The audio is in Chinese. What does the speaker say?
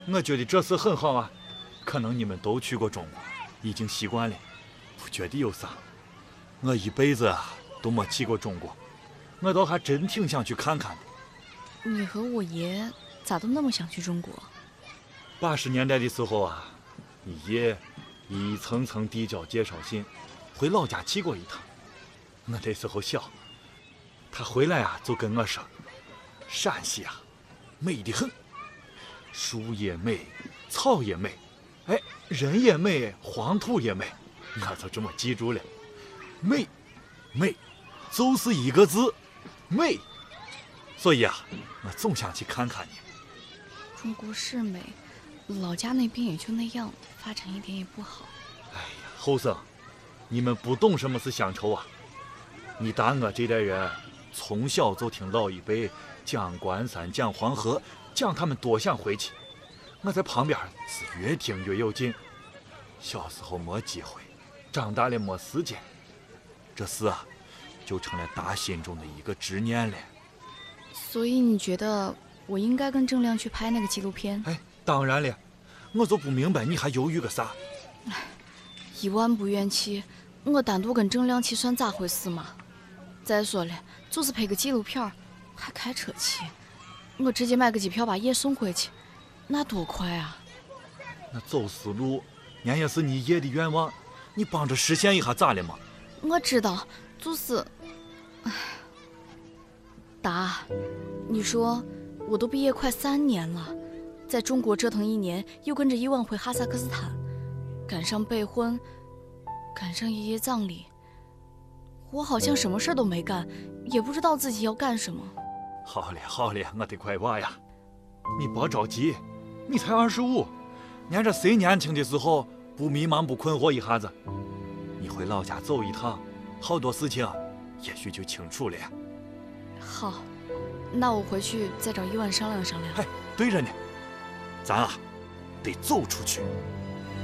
我觉得这事很好啊。可能你们都去过中国，已经习惯了，不觉得有啥。我一辈子都没去过中国，我倒还真挺想去看看的。 你和我爷咋都那么想去中国 ？80年代的时候啊，你爷一层层递交介绍信，回老家去过一趟。我那时候小，他回来啊就跟我说，陕西啊美得很，树也美，草也美，哎，人也美，黄土也美，我就这么记住了。美，美，就是一个字，美。所以啊，我总想去看看你。 中国是美，老家那边也就那样，发展一点也不好。 哎呀，后生，你们不懂什么是乡愁啊！你打我这代人，从小就听老一辈讲关山、讲黄河，讲他们多想回去。我在旁边是越听越有劲。小时候没机会，长大了没时间，这事啊，就成了大心中的一个执念了。 所以你觉得我应该跟郑亮去拍那个纪录片？ 哎，当然了，我就不明白你还犹豫个啥 ？1万不愿去，我单独跟郑亮去算咋回事嘛？再说了，就是拍个纪录片，还开车去，我直接买个机票把爷送回去，那多快啊！ 那走丝路，年也是你爷的愿望，你帮着实现一下咋了嘛？ 我知道，就是，达，你说我都毕业快3年了，在中国折腾1年，又跟着伊万回哈萨克斯坦，赶上备婚，赶上爷爷葬礼，我好像什么事都没干，也不知道自己要干什么。 好了好了，我的乖娃呀，你别着急，你才25，年这谁年轻的时候不迷茫不困惑一下子？你回老家走一趟，好多事情也许就清楚了。 好，那我回去再找伊万商量商量。 哎，对着呢，咱啊得走出去。